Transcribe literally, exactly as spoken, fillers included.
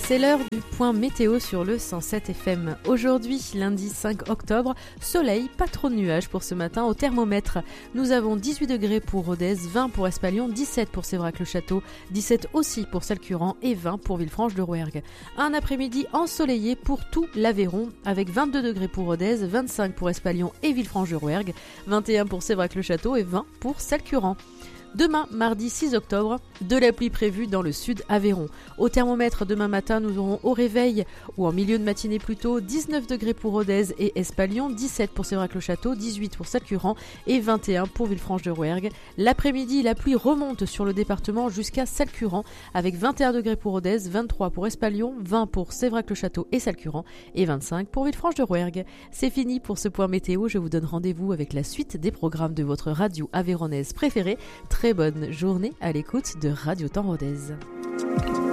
C'est l'heure du point météo sur le cent sept F M. Aujourd'hui, lundi cinq octobre, soleil, pas trop de nuages pour ce matin au thermomètre. Nous avons dix-huit degrés pour Rodez, vingt pour Espalion, dix-sept pour Séverac-le-Château, dix-sept aussi pour Salcuran et vingt pour Villefranche-de-Rouergue. Un après-midi ensoleillé pour tout l'Aveyron avec vingt-deux degrés pour Rodez, vingt-cinq pour Espalion et Villefranche-de-Rouergue, vingt et un pour Séverac-le-Château et vingt pour Salcuran. Demain, mardi six octobre, de la pluie prévue dans le sud Aveyron. Au thermomètre, demain matin, nous aurons au réveil, ou en milieu de matinée plutôt, dix-neuf degrés pour Rodez et Espalion, dix-sept pour Séverac-le-Château, dix-huit pour Salcuran et vingt et un pour Villefranche-de-Rouergue. L'après-midi, la pluie remonte sur le département jusqu'à Salcuran, avec vingt et un degrés pour Rodez, vingt-trois pour Espalion, vingt pour Séverac-le-Château et Salcuran et vingt-cinq pour Villefranche-de-Rouergue. C'est fini pour ce point météo, je vous donne rendez-vous avec la suite des programmes de votre radio aveyronnaise préférée. Très bonne journée à l'écoute de Radio Temps Rodez.